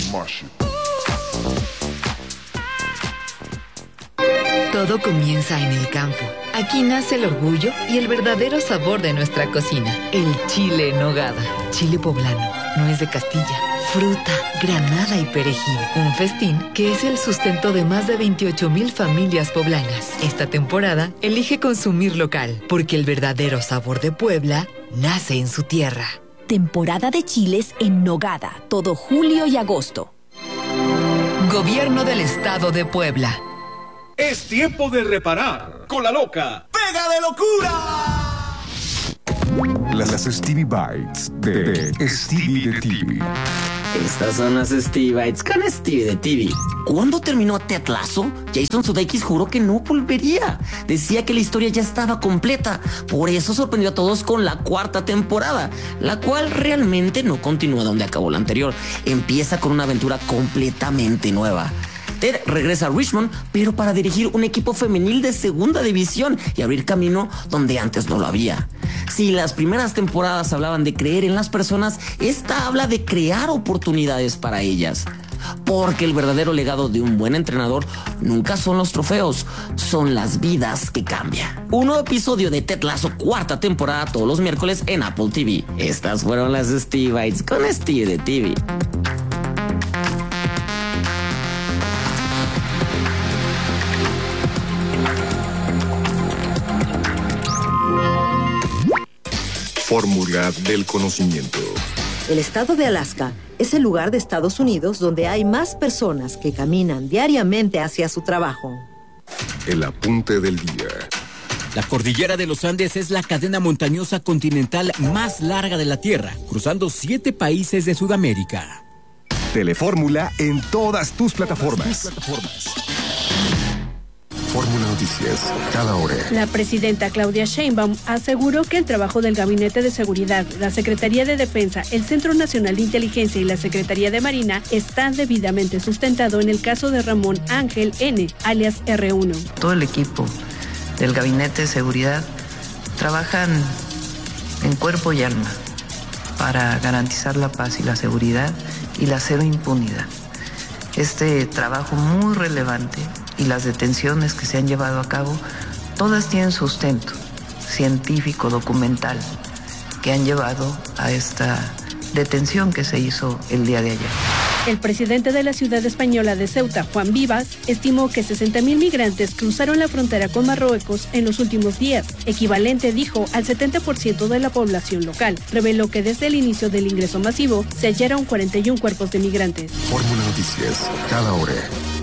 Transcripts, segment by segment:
Martian. Todo comienza en el campo. Aquí nace el orgullo y el verdadero sabor de nuestra cocina. El chile en nogada. Chile poblano, nuez de Castilla, fruta, granada y perejil. Un festín que es el sustento de más de 28,000 familias poblanas. Esta temporada, elige consumir local, porque el verdadero sabor de Puebla nace en su tierra. Temporada de chiles en nogada, todo julio y agosto. Gobierno del Estado de Puebla. Es tiempo de reparar con la loca ¡Pega de locura! Las Stevie Bites de Stevie de TV. Estas son las Stevie Bites con Stevie de TV. ¿Cuándo terminó Ted Lasso? Jason Sudeikis juró que no volvería. Decía que la historia ya estaba completa. Por eso sorprendió a todos con la 4ª temporada, la cual realmente no continúa donde acabó la anterior. Empieza con una aventura completamente nueva. Ted regresa a Richmond, pero para dirigir un equipo femenil de 2ª división y abrir camino donde antes no lo había. Si las primeras temporadas hablaban de creer en las personas, esta habla de crear oportunidades para ellas. Porque el verdadero legado de un buen entrenador nunca son los trofeos, son las vidas que cambian. Un nuevo episodio de Ted Lasso 4ª temporada todos los miércoles en Apple TV. Estas fueron las Stevie Bites con Stevie de TV. Fórmula del conocimiento. El estado de Alaska es el lugar de Estados Unidos donde hay más personas que caminan diariamente hacia su trabajo. El apunte del día. La cordillera de los Andes es la cadena montañosa continental más larga de la Tierra, cruzando 7 países de Sudamérica. Telefórmula en todas tus plataformas. Fórmula Noticias, cada hora. La presidenta Claudia Sheinbaum aseguró que el trabajo del Gabinete de Seguridad, la Secretaría de Defensa, el Centro Nacional de Inteligencia y la Secretaría de Marina está debidamente sustentado en el caso de Ramón Ángel N., alias R1. Todo el equipo del Gabinete de Seguridad trabajan en cuerpo y alma para garantizar la paz y la seguridad y la cero impunidad. Este trabajo muy relevante y las detenciones que se han llevado a cabo, todas tienen sustento científico, documental, que han llevado a esta detención que se hizo el día de ayer. El presidente de la ciudad española de Ceuta, Juan Vivas, estimó que 60,000 migrantes cruzaron la frontera con Marruecos en los últimos días, equivalente, dijo, al 70% de la población local. Reveló que desde el inicio del ingreso masivo se hallaron 41 cuerpos de migrantes. Fórmula Noticias, cada hora.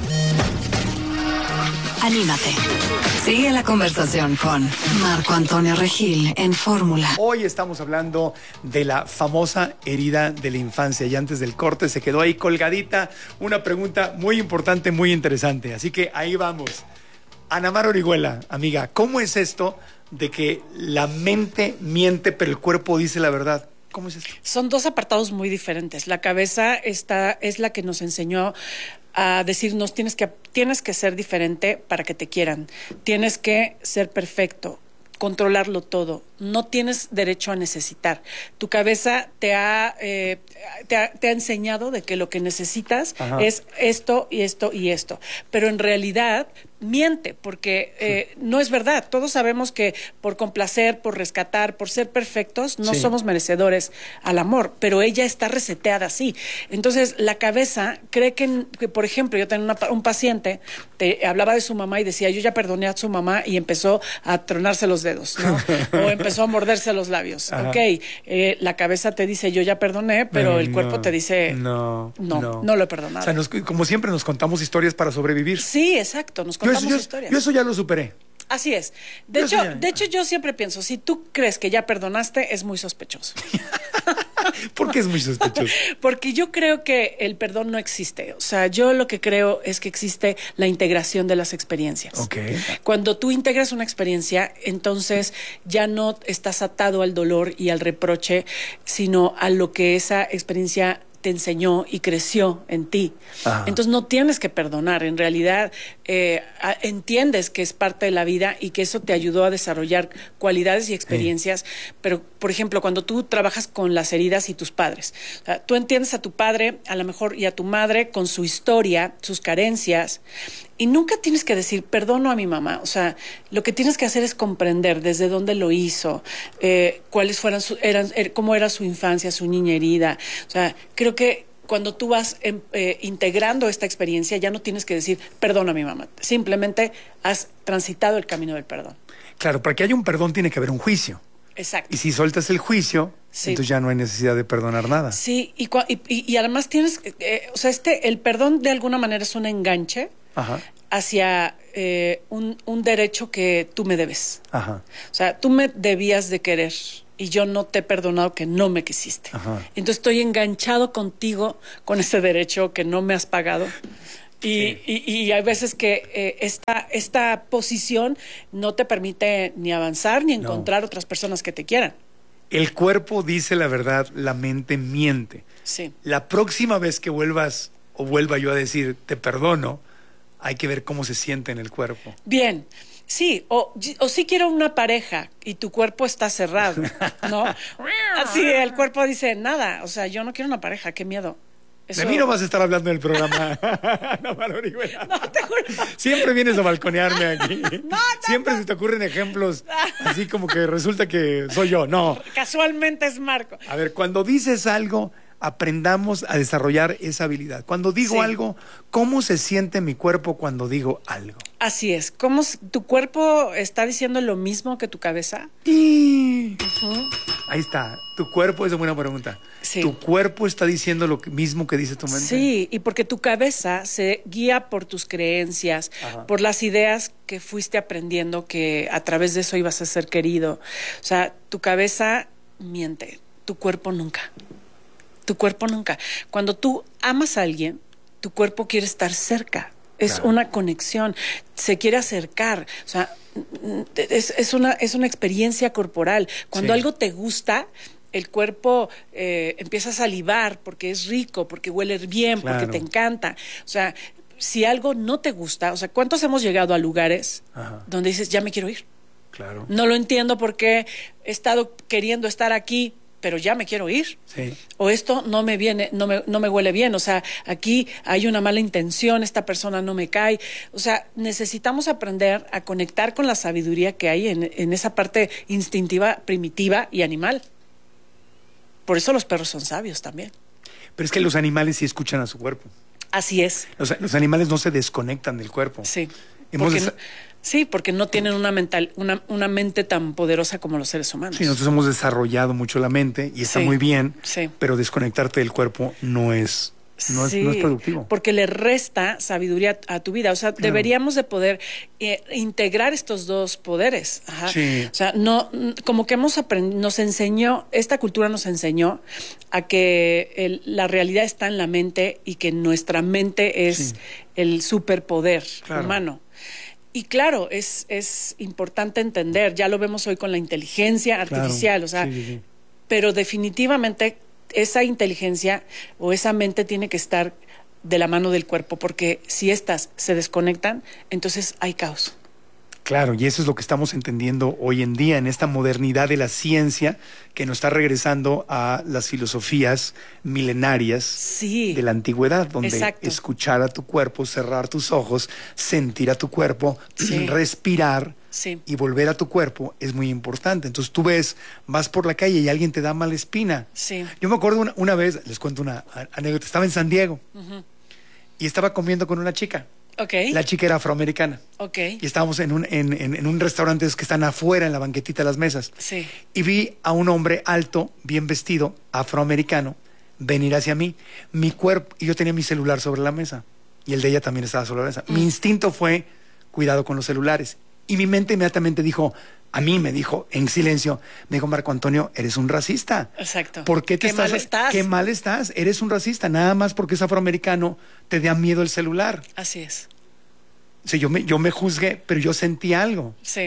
Anímate. Sigue la conversación con Marco Antonio Regil en Fórmula. Hoy estamos hablando de la famosa herida de la infancia y antes del corte se quedó ahí colgadita una pregunta muy importante, muy interesante. Así que ahí vamos. Ana Mar Orihuela, amiga, ¿cómo es esto de que la mente miente pero el cuerpo dice la verdad? ¿Cómo es esto? Son dos apartados muy diferentes. La cabeza es la que nos enseñó a decirnos tienes que ser diferente para que te quieran, tienes que ser perfecto, controlarlo todo, no tienes derecho a necesitar. Tu cabeza te ha enseñado de que lo que necesitas es esto y esto y esto, pero en realidad miente, porque no es verdad. Todos sabemos que por complacer, por rescatar, por ser perfectos, no somos merecedores al amor, pero ella está reseteada así. Entonces, la cabeza cree que por ejemplo, yo tenía un paciente, hablaba de su mamá y decía, yo ya perdoné a su mamá, y empezó a tronarse los dedos, ¿no? O empezó a morderse los labios. La cabeza te dice, yo ya perdoné, pero el cuerpo te dice, no lo he perdonado. O sea, como siempre nos contamos historias para sobrevivir. Sí, exacto, nos contamos historias. Yo eso ya lo superé. Así es. De hecho, yo siempre pienso, si tú crees que ya perdonaste, es muy sospechoso. ¿Por qué es muy sospechoso? Porque yo creo que el perdón no existe. O sea, yo lo que creo es que existe la integración de las experiencias. Cuando tú integras una experiencia, entonces ya no estás atado al dolor y al reproche, sino a lo que esa experiencia te enseñó y creció en ti. Ajá. Entonces no tienes que perdonar. En realidad entiendes que es parte de la vida y que eso te ayudó a desarrollar cualidades y experiencias. Pero, por ejemplo, cuando tú trabajas con las heridas y tus padres, o sea, tú entiendes a tu padre, a lo mejor, y a tu madre con su historia, sus carencias, y nunca tienes que decir, perdono a mi mamá. O sea, lo que tienes que hacer es comprender desde dónde lo hizo, cuáles cómo era su infancia, su niña herida. O sea, creo que cuando tú vas integrando esta experiencia, ya no tienes que decir, perdono a mi mamá. Simplemente has transitado el camino del perdón. Claro, para que haya un perdón tiene que haber un juicio. Exacto. Y si sueltas el juicio, sí, entonces ya no hay necesidad de perdonar nada. Sí, y además tienes, o sea, el perdón de alguna manera es un enganche. Ajá. Hacia un derecho que tú me debes. Ajá. O sea, tú me debías de querer y yo no te he perdonado que no me quisiste. Ajá. Entonces estoy enganchado contigo con ese derecho que no me has pagado. Y hay veces que esta posición no te permite ni avanzar ni encontrar otras personas que te quieran. El cuerpo dice la verdad, la mente miente. Sí. La próxima vez que vuelva yo a decir te perdono, hay que ver cómo se siente en el cuerpo. Bien, sí, o sí quiero una pareja y tu cuerpo está cerrado, ¿no? Así el cuerpo dice, nada, o sea, yo no quiero una pareja, qué miedo. Eso... De mí no vas a estar hablando del programa. No, te juro. Siempre vienes a balconearme aquí. Siempre se te ocurren ejemplos así como que resulta que soy yo. No. Casualmente es Marco. A ver, cuando dices algo, aprendamos a desarrollar esa habilidad. Cuando digo algo, ¿cómo se siente mi cuerpo cuando digo algo? Así es. ¿Cómo tu cuerpo está diciendo lo mismo que tu cabeza? Ahí está. Tu cuerpo es una buena pregunta. Sí. ¿Tu cuerpo está diciendo lo mismo que dice tu mente? Sí, y porque tu cabeza se guía por tus creencias, por las ideas que fuiste aprendiendo, que a través de eso ibas a ser querido. O sea, tu cabeza miente, tu cuerpo nunca. Tu cuerpo nunca. Cuando tú amas a alguien, tu cuerpo quiere estar cerca. Es una conexión, se quiere acercar. O sea, es una experiencia corporal. Cuando algo te gusta, el cuerpo empieza a salivar porque es rico, porque huele bien, porque te encanta. O sea, si algo no te gusta, o sea, ¿cuántos hemos llegado a lugares donde dices, ya me quiero ir? Claro. No lo entiendo porque he estado queriendo estar aquí, pero ya me quiero ir. Sí. O esto no me viene, no me huele bien. O sea, aquí hay una mala intención, esta persona no me cae. O sea, necesitamos aprender a conectar con la sabiduría que hay en esa parte instintiva, primitiva y animal. Por eso los perros son sabios también. Pero es que los animales sí escuchan a su cuerpo. Así es. Los animales no se desconectan del cuerpo. Sí. Porque no tienen una mente tan poderosa como los seres humanos. Sí, nosotros hemos desarrollado mucho la mente y está muy bien, pero desconectarte del cuerpo no es productivo. Porque le resta sabiduría a tu vida. O sea, deberíamos de poder integrar estos dos poderes. Ajá. Sí. O sea, como que esta cultura nos enseñó a que la realidad está en la mente y que nuestra mente es el superpoder humano. Y claro, es importante entender, ya lo vemos hoy con la inteligencia artificial, o sea, pero definitivamente esa inteligencia o esa mente tiene que estar de la mano del cuerpo, porque si estas se desconectan, entonces hay caos. Claro, y eso es lo que estamos entendiendo hoy en día, en esta modernidad de la ciencia que nos está regresando a las filosofías milenarias de la antigüedad, donde escuchar a tu cuerpo, cerrar tus ojos, sentir a tu cuerpo, respirar y volver a tu cuerpo es muy importante. Entonces tú vas por la calle y alguien te da mala espina. Sí. Yo me acuerdo una vez, les cuento una anécdota, estaba en San Diego y estaba comiendo con una chica. Okay. La chica era afroamericana. Okay. Y estábamos en un restaurante que están afuera en la banquetita de las mesas. Sí. Y vi a un hombre alto, bien vestido, afroamericano, venir hacia mí. Mi cuerpo, y yo tenía mi celular sobre la mesa. Y el de ella también estaba sobre la mesa. Mi instinto fue, cuidado con los celulares. Y mi mente inmediatamente me dijo en silencio, me dijo, Marco Antonio, eres un racista. Exacto. ¿Por qué mal estás? Qué mal estás. Eres un racista. Nada más porque es afroamericano te da miedo el celular. Así es. O sea, yo me juzgué, pero yo sentí algo. Sí.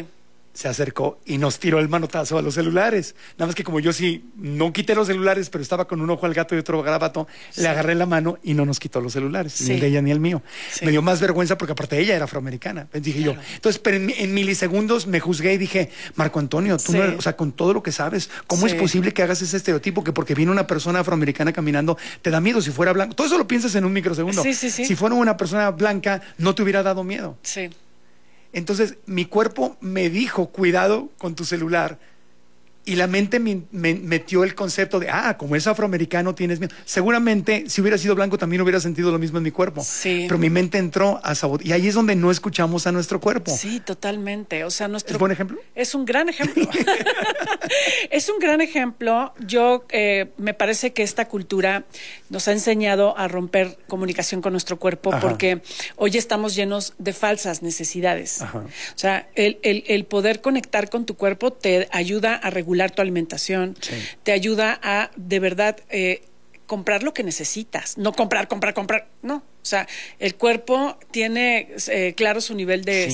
se acercó y nos tiró el manotazo a los celulares. Nada más que como yo sí no quité los celulares, pero estaba con un ojo al gato y otro garabato, le agarré la mano y no nos quitó los celulares, ni el de ella ni el mío. Me dio más vergüenza porque aparte ella era afroamericana. Entonces dije yo, entonces, pero en milisegundos me juzgué y dije, Marco Antonio, tú no, o sea, con todo lo que sabes, ¿cómo es posible que hagas ese estereotipo que porque viene una persona afroamericana caminando te da miedo? Si fuera blanco, todo eso lo piensas en un microsegundo. Si fuera una persona blanca, no te hubiera dado miedo. Entonces, mi cuerpo me dijo, cuidado con tu celular. Y la mente me metió el concepto de, como es afroamericano tienes miedo. Seguramente, si hubiera sido blanco, también hubiera sentido lo mismo en mi cuerpo. Pero mi mente entró a sabotear. Y ahí es donde no escuchamos a nuestro cuerpo. Sí, totalmente. O sea, ¿Es buen ejemplo? Es un gran ejemplo. Es un gran ejemplo. Yo, me parece que esta cultura nos ha enseñado a romper comunicación con nuestro cuerpo porque hoy estamos llenos de falsas necesidades. O sea, el poder conectar con tu cuerpo te ayuda a regular tu alimentación, te ayuda a de verdad comprar lo que necesitas, no comprar, no, o sea, el cuerpo tiene claro su nivel de